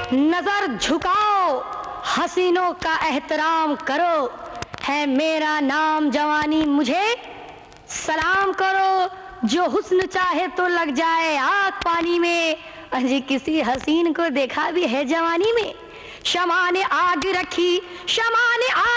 नजर झुकाओ, हसीनों का एहतराम करो, है मेरा नाम जवानी मुझे सलाम करो। जो हुस्न चाहे तो लग जाए आग पानी में, अजी किसी हसीन को देखा भी है जवानी में। शमा ने आग रखी, शमा ने आग